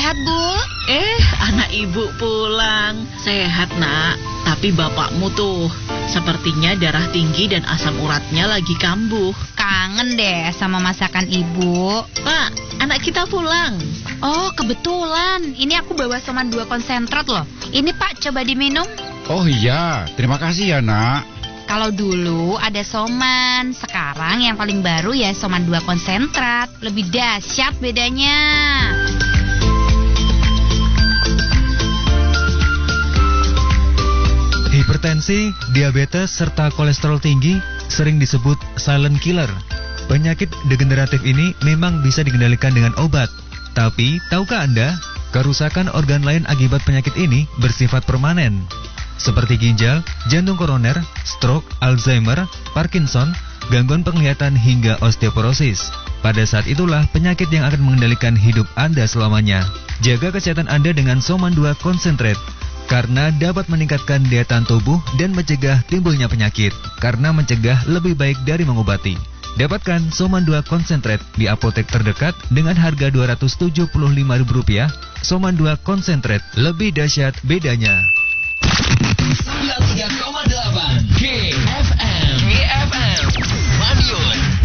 sehat, Bu? Anak ibu pulang. Sehat, Nak. Tapi bapakmu tuh, sepertinya darah tinggi dan asam uratnya lagi kambuh. Kangen deh sama masakan Ibu. Pak, anak kita pulang. Oh, kebetulan. Ini aku bawa Soman 2 konsentrat loh. Ini Pak, coba diminum. Oh iya, terima kasih ya nak. Kalau dulu ada Soman, sekarang yang paling baru ya Soman 2 konsentrat. Lebih dahsyat bedanya. Hipertensi, diabetes, serta kolesterol tinggi sering disebut silent killer. Penyakit degeneratif ini memang bisa dikendalikan dengan obat. Tapi, tahukah Anda, kerusakan organ lain akibat penyakit ini bersifat permanen. Seperti ginjal, jantung koroner, stroke, Alzheimer, Parkinson, gangguan penglihatan hingga osteoporosis. Pada saat itulah penyakit yang akan mengendalikan hidup Anda selamanya. Jaga kesehatan Anda dengan Soman 2 Concentrate. Karena dapat meningkatkan daya tahan tubuh dan mencegah timbulnya penyakit. Karena mencegah lebih baik dari mengobati. Dapatkan Soman 2 Concentrate di apotek terdekat dengan harga Rp275.000. Soman 2 Concentrate, lebih dahsyat bedanya. 93,8 KFM Madiun.